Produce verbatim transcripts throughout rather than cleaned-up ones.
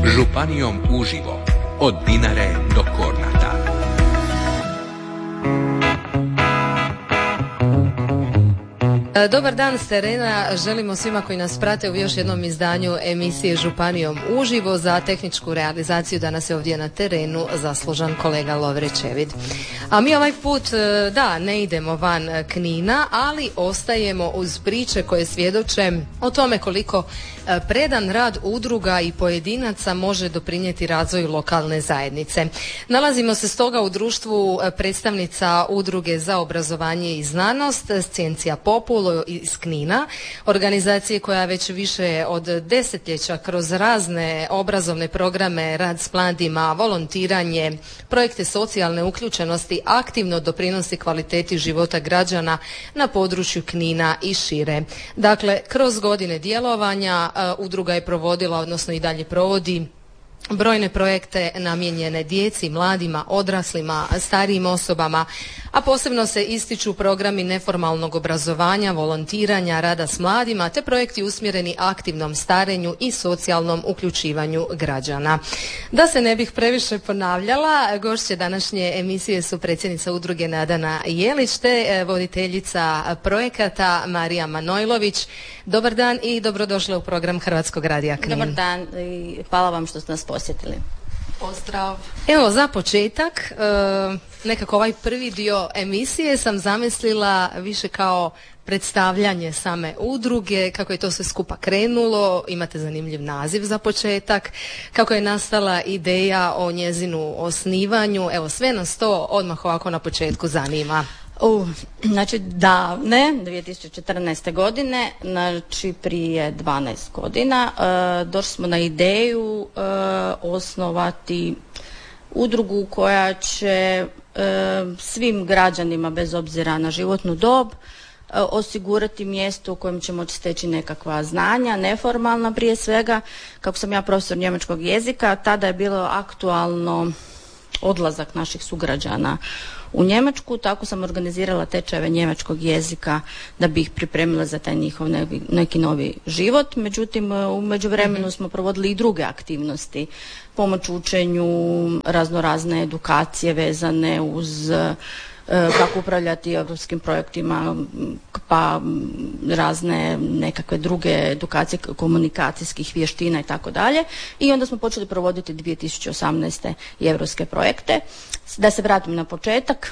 Županijom uživo, od Dinare do Kornata. Dobar dan s terena, želimo svima koji nas prate u još jednom izdanju emisije Županijom uživo. Za tehničku realizaciju danas je ovdje na terenu zaslužan kolega Lovre Čevid. A mi ovaj put, da, ne idemo van Knina, ali ostajemo uz priče koje svjedoče o tome koliko predan rad udruga i pojedinaca može doprinijeti razvoju lokalne zajednice. Nalazimo se stoga u društvu predstavnica Udruge za obrazovanje i znanost Scientia Populo iz Knina, organizacije koja već više od desetljeća kroz razne obrazovne programe, rad s mladima, volontiranje, projekte socijalne uključenosti aktivno doprinosi kvaliteti života građana na području Knina i šire. Dakle, kroz godine djelovanja udruga je provodila, odnosno i dalje provodi, brojne projekte namijenjene djeci, mladima, odraslima, starijim osobama, a posebno se ističu programi neformalnog obrazovanja, volontiranja, rada s mladima, te projekti usmjereni aktivnom starenju i socijalnom uključivanju građana. Da se ne bih previše ponavljala, gošće današnje emisije su predsjednica udruge Nadana Jelić te voditeljica projekata Marija Manojlović. Dobar dan i dobrodošla u program Hrvatskog radija Knin. Dobar dan i hvala vam što ste nas posjetili. Pozdrav. Evo, za početak, e, nekako ovaj prvi dio emisije sam zamislila više kao predstavljanje same udruge, kako je to sve skupa krenulo, imate zanimljiv naziv za početak, kako je nastala ideja o njezinu osnivanju, evo sve nas to odmah ovako na početku zanima. Uh, znači davne, dvije tisuće četrnaeste. godine, znači prije dvanaest godina, uh, došli smo na ideju uh, osnovati udrugu koja će uh, svim građanima, bez obzira na životnu dob, uh, osigurati mjesto u kojem će moći steći nekakva znanja, neformalna prije svega. Kako sam ja profesor njemačkog jezika, tada je bilo aktualno odlazak naših sugrađana u Njemačku, tako sam organizirala tečajeve njemačkog jezika da bi ih pripremila za taj njihov neki, neki novi život. Međutim, u međuvremenu smo provodili i druge aktivnosti, pomoć učenju, razno razne edukacije vezane uz kako upravljati europskim projektima, pa razne nekakve druge edukacije komunikacijskih vještina i tako dalje. I onda smo počeli provoditi dvije tisuće osamnaeste. i europske projekte. Da se vratim na početak,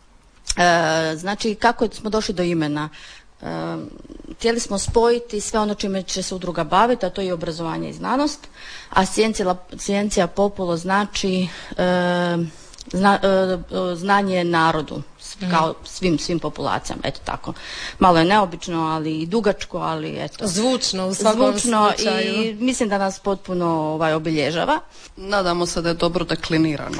e, znači kako smo došli do imena. E, htjeli smo spojiti sve ono čime će se udruga baviti, a to je obrazovanje i znanost, a Scientia Populo znači e, Zna, uh, znanje narodu, kao svim svim populacijama, eto tako. Malo je neobično, ali i dugačko, ali eto. Zvučno u svakom Zvučno slučaju. I mislim da nas potpuno ovaj, obilježava. Nadamo se da je dobro deklinirano.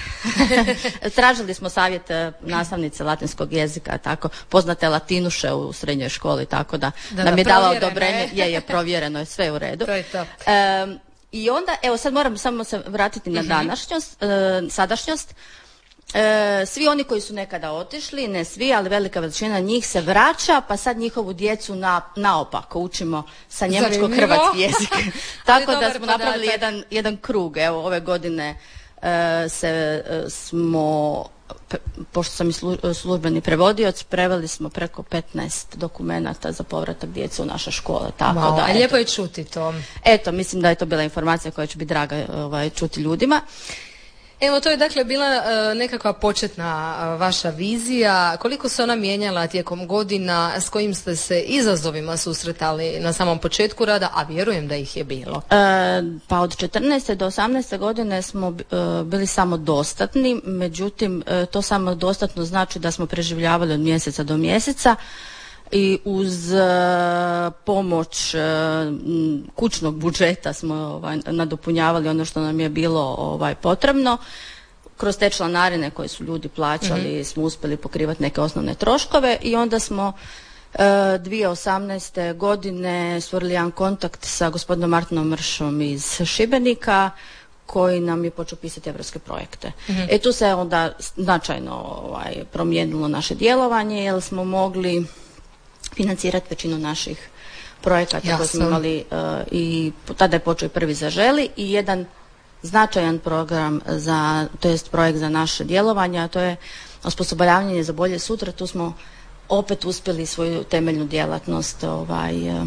Tražili smo savjet nastavnice latinskog jezika, tako, poznate latinuše u srednjoj školi, tako da, da nam da, je dala odobrenje, je, je provjereno, je sve u redu. To je top. Um, I onda, evo sad moram samo se vratiti na današnjost, e, sadašnjost. E, svi oni koji su nekada otišli, ne svi, ali velika većina njih se vraća, pa sad njihovu djecu na, naopako učimo sa njemačkog hrvatski jezik. Tako da smo napravili jedan, jedan krug. Evo, ove godine e, se e, smo, pe, pošto sam i slu, službeni prevodioc, preveli smo preko petnaest dokumenata za povratak djece u naše škole. Tako wow, da, a eto, lijepo je čuti to. Eto, mislim da je to bila informacija koja će biti draga ovaj, čuti ljudima. Evo, to je dakle bila uh, nekakva početna uh, vaša vizija. Koliko se ona mijenjala tijekom godina, s kojim ste se izazovima susretali na samom početku rada, a vjerujem da ih je bilo? E, pa od četrnaeste do osamnaeste. godine smo uh, bili samodostatni, međutim uh, to samodostatno znači da smo preživljavali od mjeseca do mjeseca. I uz uh, pomoć uh, kućnog budžeta smo ovaj, nadopunjavali ono što nam je bilo ovaj, potrebno. Kroz te članarine koje su ljudi plaćali mm-hmm. smo uspjeli pokrivati neke osnovne troškove i onda smo uh, dvije tisuće osamnaeste. godine stvorili jedan kontakt sa gospodinom Martinom Mršom iz Šibenika, koji nam je počeo pisati evropske projekte. Mm-hmm. E tu se onda značajno ovaj, promijenilo naše djelovanje, jer smo mogli financirati većinu naših projekata koje smo imali uh, i tada je počeo prvi Zaželi i jedan značajan program za, to jest projekt za naše djelovanje, a to je osposobljavanje za bolje sutra. Tu smo opet uspjeli svoju temeljnu djelatnost ovaj, uh,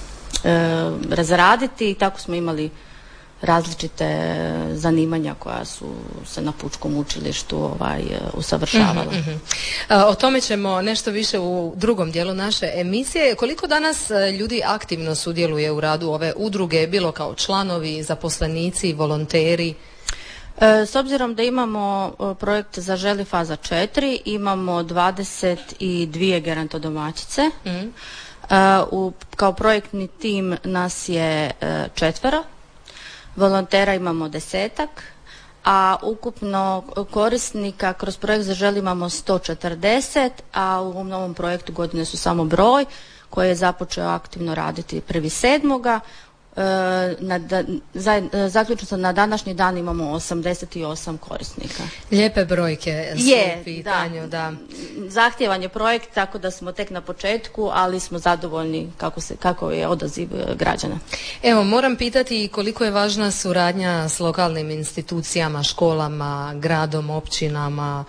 uh, razraditi i tako smo imali različite zanimanja koja su se na Pučkom učilištu ovaj, usavršavala. Mm-hmm. O tome ćemo nešto više u drugom dijelu naše emisije. Koliko danas ljudi aktivno sudjeluje u radu ove udruge, bilo kao članovi, zaposlenici, volonteri? S obzirom da imamo projekt Zaželi faza četiri, imamo dvadeset dvije gerontodomaćice. Mm-hmm. U, kao projektni tim nas je četvero. Volontera imamo desetak, a ukupno korisnika kroz projekt Zaželi imamo sto četrdeset, a u ovom novom projektu godine su samo broj koji je započeo aktivno raditi prvi sedmoga. Na, za, zaključno na današnji dan imamo osamdeset osam korisnika. Lijepe brojke su je, u pitanju, da. da. Zahtjevan je projekt, tako da smo tek na početku, ali smo zadovoljni kako, se, kako je odaziv građana. Evo, moram pitati koliko je važna suradnja s lokalnim institucijama, školama, gradom, općinama?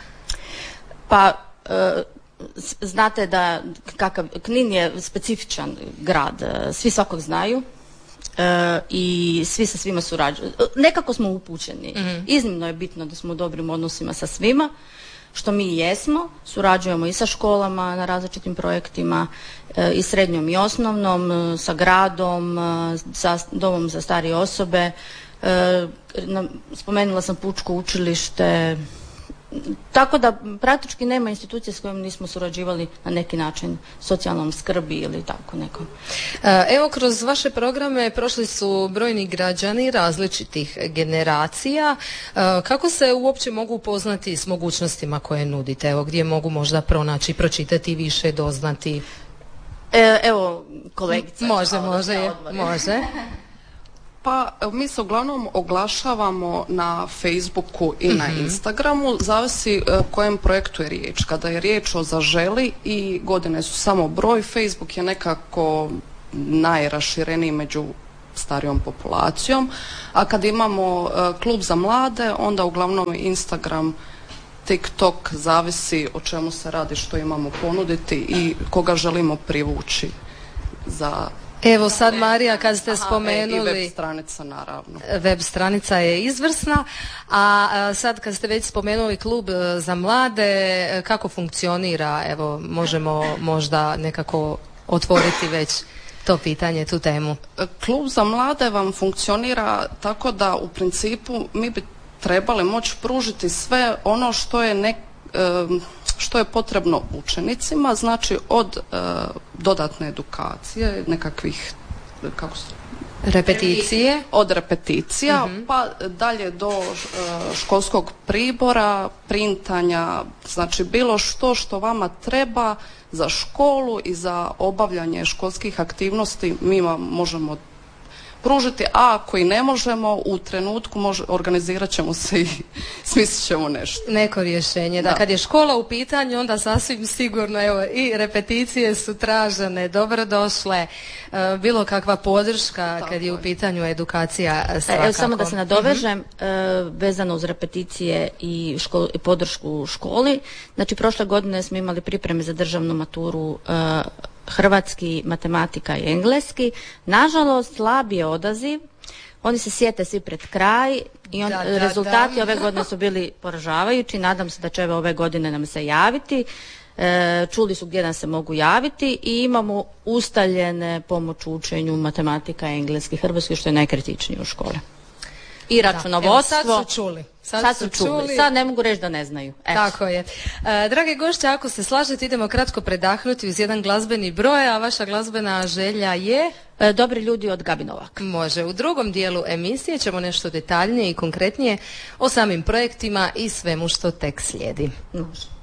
Pa, e, znate da kakav, Knin je specifičan grad, svi svakog znaju. Uh, i svi sa svima surađuju. Nekako smo upućeni. Mm-hmm. Iznimno je bitno da smo u dobrim odnosima sa svima, što mi i jesmo. Surađujemo i sa školama na različitim projektima, uh, i srednjom i osnovnom, uh, sa gradom, uh, sa domom za starije osobe. Uh, na, spomenula sam Pučko učilište. Tako da praktički nema institucije s kojom nismo surađivali na neki način, socijalnom skrbi ili tako nekom. Evo, kroz vaše programe prošli su brojni građani različitih generacija. Kako se uopće mogu upoznati s mogućnostima koje nudite? Evo, gdje mogu možda pronaći, pročitati više, doznati? E, evo, kolegica. Može, može, može. Pa mi se uglavnom oglašavamo na Facebooku i mm-hmm. na Instagramu, zavisi o kojem projektu je riječ. Kada je riječ o Zaželi i godine su samo broj, Facebook je nekako najrašireniji među starijom populacijom, a kad imamo uh, klub za mlade, onda uglavnom Instagram, TikTok, zavisi o čemu se radi, što imamo ponuditi i koga želimo privući za... Evo sad, Marija, kad ste spomenuli... I web stranica, naravno. Web stranica je izvrsna, a sad kad ste već spomenuli klub za mlade, kako funkcionira? Evo, možemo možda nekako otvoriti već to pitanje, tu temu. Klub za mlade vam funkcionira tako da u principu mi bi trebali moći pružiti sve ono što je nek... što je potrebno učenicima, znači od uh, dodatne edukacije, nekakvih kako se... repeticije, od repeticija, mm-hmm. pa dalje do uh, školskog pribora, printanja, znači bilo što što vama treba za školu i za obavljanje školskih aktivnosti mi vam možemo pružiti, a ako i ne možemo, u trenutku može, organizirat ćemo se i smislit ćemo nešto. Neko rješenje. Da, da, kad je škola u pitanju, onda sasvim sigurno, evo, i repeticije su tražene, dobrodošle, e, bilo kakva podrška. Tako kad je u pitanju edukacija svakako. Evo, samo da se nadovežem, mm-hmm. e, vezano uz repeticije i, škol, i podršku u školi. Znači, prošle godine smo imali pripreme za državnu maturu e, hrvatski, matematika i engleski. Nažalost, slab je odaziv. Oni se sjete svi pred kraj i on, da, da, rezultati da. ove godine su bili poražavajući. Nadam se da će ove godine nam se javiti. E, čuli su gdje nam se mogu javiti i imamo ustaljene pomoć u učenju matematika i engleski, hrvatski, što je najkritičnije u škole. I računovodstvo. Da, evo, sad su čuli. Sad, sad su čuli. čuli. Sad ne mogu reći da ne znaju. Eto. Tako je. E, drage gošće, ako se slažete, idemo kratko predahnuti uz jedan glazbeni broj, a vaša glazbena želja je... E, Dobri ljudi od Gabi Novak. Može. U drugom dijelu emisije ćemo nešto detaljnije i konkretnije o samim projektima i svemu što tek slijedi. Može.